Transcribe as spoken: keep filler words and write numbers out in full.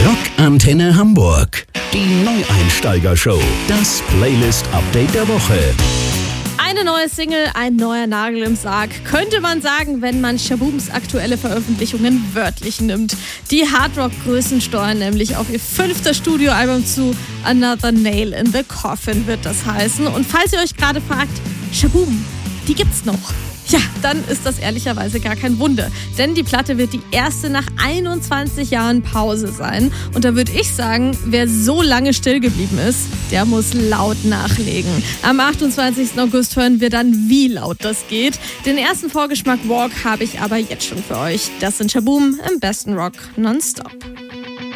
Rock Antenne Hamburg. Die Neueinsteiger-Show. Das Playlist-Update der Woche. Eine neue Single, ein neuer Nagel im Sarg, könnte man sagen, wenn man Shabooms aktuelle Veröffentlichungen wörtlich nimmt. Die Hardrock-Größen steuern nämlich auf ihr fünftes Studioalbum zu. Another Nail in the Coffin wird das heißen. Und falls ihr euch gerade fragt, Shaboom, die gibt's noch. Ja, dann ist das ehrlicherweise gar kein Wunder. Denn die Platte wird die erste nach einundzwanzig Jahren Pause sein. Und da würde ich sagen, wer so lange still geblieben ist, der muss laut nachlegen. Am achtundzwanzigsten August hören wir dann, wie laut das geht. Den ersten Vorgeschmack Walk habe ich aber jetzt schon für euch. Das sind Shaboom im besten Rock nonstop.